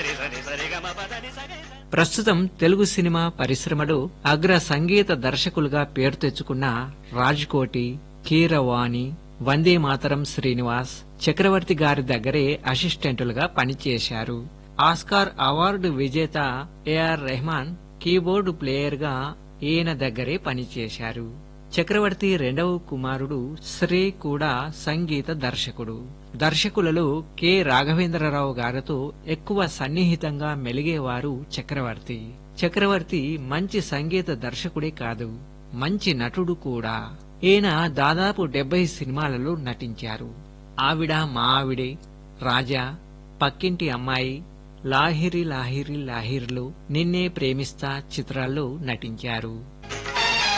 ప్రస్తుతం తెలుగు సినిమా పరిశ్రమలో అగ్ర సంగీత దర్శకులుగా పేరు తెచ్చుకున్న రాజ్కోటి, కీరవాణి, వందే మాతరం శ్రీనివాస్ చక్రవర్తి గారి దగ్గరే అసిస్టెంటులుగా పనిచేశారు. ఆస్కార్ అవార్డు విజేత ఏఆర్ రెహమాన్ కీబోర్డు ప్లేయర్ గా ఈయన దగ్గరే పనిచేశారు. చక్రవర్తి రెండవ కుమారుడు శ్రీ కూడా సంగీత దర్శకుడు. దర్శకులలో కె రాఘవేంద్రరావు గారితో ఎక్కువ సన్నిహితంగా మెలిగేవారు చక్రవర్తి. చక్రవర్తి మంచి సంగీత దర్శకుడే కాదు, మంచి నటుడు కూడా. ఈయన దాదాపు 70 సినిమాలలో నటించారు. ఆవిడ మా ఆవిడే, రాజా, పక్కింటి అమ్మాయి, లాహిరి లాహిరి లాహిర్లు, నిన్నే ప్రేమిస్తా చిత్రాల్లో నటించారు.